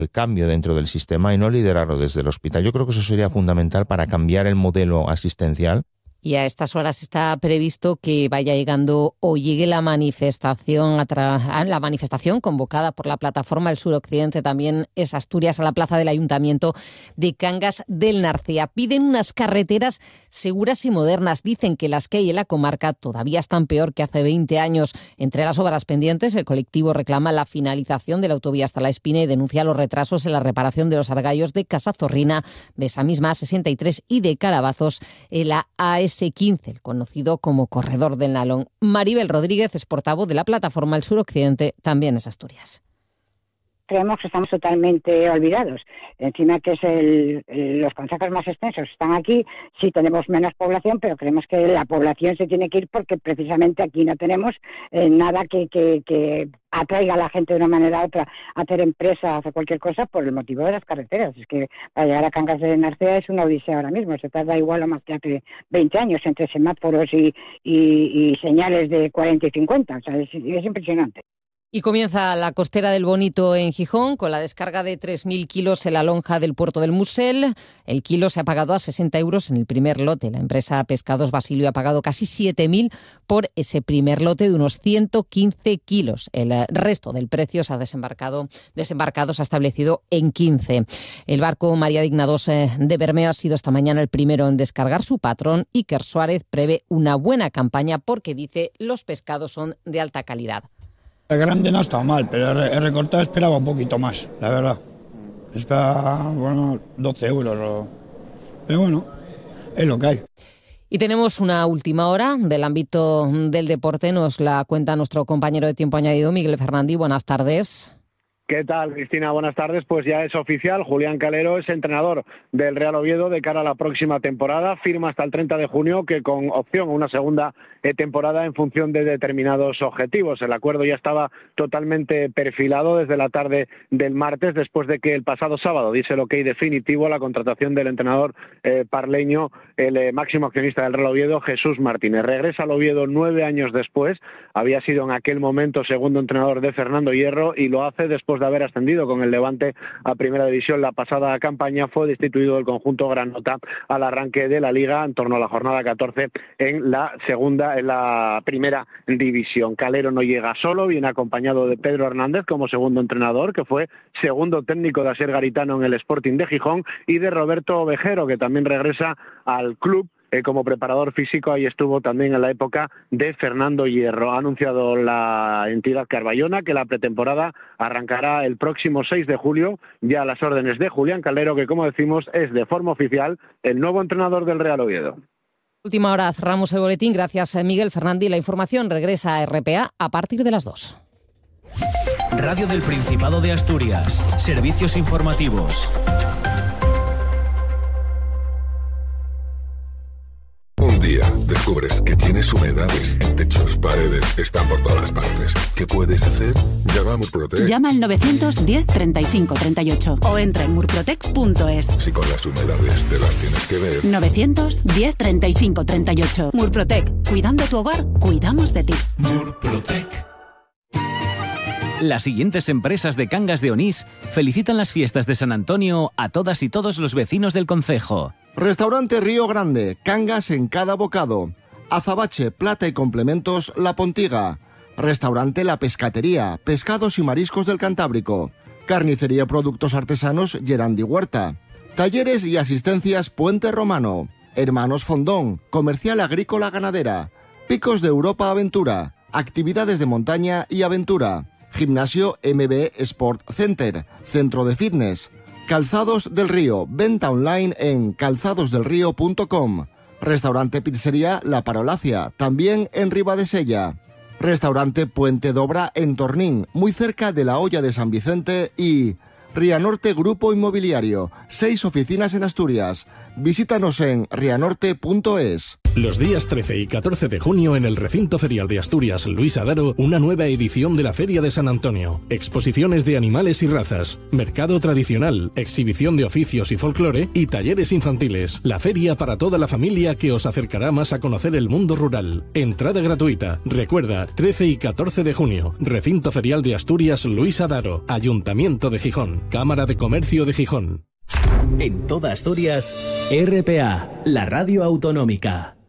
el cambio dentro del sistema y no liderarlo desde el hospital. Yo creo que eso sería fundamental para cambiar el modelo asistencial. Y a estas horas está previsto que vaya llegando o llegue la manifestación convocada por la plataforma El Suroccidente, también es Asturias, a la plaza del Ayuntamiento de Cangas del Narcea. Piden unas carreteras seguras y modernas. Dicen que las que hay en la comarca todavía están peor que hace 20 años. Entre las obras pendientes, el colectivo reclama la finalización de la autovía hasta La Espina y denuncia los retrasos en la reparación de los argallos de Casazorrina, de esa misma A63 y de Carabazos en la AS15, el conocido como Corredor del Nalón. Maribel Rodríguez es portavoz de la plataforma El Suroccidente, también es Asturias. Creemos que estamos totalmente olvidados. Encima que los concejos más extensos están aquí, sí tenemos menos población, pero creemos que la población se tiene que ir porque precisamente aquí no tenemos nada que atraiga a la gente de una manera u otra a hacer empresa, a hacer cualquier cosa por el motivo de las carreteras. Es que para llegar a Cangas de Narcea es una odisea ahora mismo, se tarda igual o más que hace 20 años entre semáforos y señales de 40 y 50, o sea, es impresionante. Y comienza la costera del Bonito en Gijón con la descarga de 3.000 kilos en la lonja del puerto del Musel. El kilo se ha pagado a 60 euros en el primer lote. La empresa Pescados Basilio ha pagado casi 7.000 por ese primer lote de unos 115 kilos. El resto del precio se ha desembarcado se ha establecido en 15. El barco María Digna II de Bermeo ha sido esta mañana el primero en descargar. Su patrón, Iker Suárez, prevé una buena campaña porque dice los pescados son de alta calidad. El grande no está mal, pero el recortado esperaba un poquito más, la verdad. Esperaba, 12 euros. Pero bueno, es lo que hay. Y tenemos una última hora del ámbito del deporte. Nos la cuenta nuestro compañero de Tiempo Añadido, Miguel Fernández. Buenas tardes. ¿Qué tal, Cristina? Buenas tardes. Pues ya es oficial, Julián Calero es entrenador del Real Oviedo de cara a la próxima temporada. Firma hasta el 30 de junio, que con opción a una segunda temporada en función de determinados objetivos. El acuerdo ya estaba totalmente perfilado desde la tarde del martes, después de que el pasado sábado diese el ok definitivo a la contratación del entrenador parleño, el máximo accionista del Real Oviedo, Jesús Martínez. Regresa al Oviedo 9 años después. Había sido en aquel momento segundo entrenador de Fernando Hierro y lo hace después de haber ascendido con el Levante a Primera División la pasada campaña. Fue destituido del conjunto granota al arranque de la Liga en torno a la jornada 14 en la Primera División. Calero no llega solo, viene acompañado de Pedro Hernández como segundo entrenador, que fue segundo técnico de Asier Garitano en el Sporting de Gijón, y de Roberto Ovejero, que también regresa al club como preparador físico. Ahí estuvo también en la época de Fernando Hierro. Ha anunciado la entidad carballona que la pretemporada arrancará el próximo 6 de julio, ya a las órdenes de Julián Calero, que como decimos es de forma oficial el nuevo entrenador del Real Oviedo. Última hora, cerramos el boletín. Gracias, Miguel Fernández. La información regresa a RPA a partir de las 2. Radio del Principado de Asturias. Servicios informativos. Un día descubres que tienes humedades en techos, paredes, están por todas partes. ¿Qué puedes hacer? Llama a Murprotec. Llama al 910 35 38 o entra en murprotec.es. Si con las humedades te las tienes que ver. 910 35 38. Murprotec. Cuidando tu hogar, cuidamos de ti. Murprotec. Las siguientes empresas de Cangas de Onís felicitan las fiestas de San Antonio a todas y todos los vecinos del concejo. Restaurante Río Grande, Cangas en cada bocado. Azabache, plata y complementos La Pontiga. Restaurante La Pescatería, pescados y mariscos del Cantábrico. Carnicería Productos Artesanos Gerandi Huerta. Talleres y asistencias Puente Romano. Hermanos Fondón, Comercial Agrícola Ganadera. Picos de Europa Aventura. Actividades de montaña y aventura. Gimnasio MB Sport Center, Centro de Fitness. Calzados del Río, venta online en calzadosdelrío.com. Restaurante Pizzería La Parolacia, también en Ribadesella. Restaurante Puente d'Obra en Tornín, muy cerca de la Hoya de San Vicente. Y Ría Norte Grupo Inmobiliario, 6 oficinas en Asturias. Visítanos en rianorte.es. Los días 13 y 14 de junio en el Recinto Ferial de Asturias Luis Adaro, una nueva edición de la Feria de San Antonio. Exposiciones de animales y razas, mercado tradicional, exhibición de oficios y folclore y talleres infantiles. La feria para toda la familia que os acercará más a conocer el mundo rural. Entrada gratuita. Recuerda, 13 y 14 de junio, Recinto Ferial de Asturias Luis Adaro, Ayuntamiento de Gijón, Cámara de Comercio de Gijón. En toda Asturias, RPA, la radio autonómica.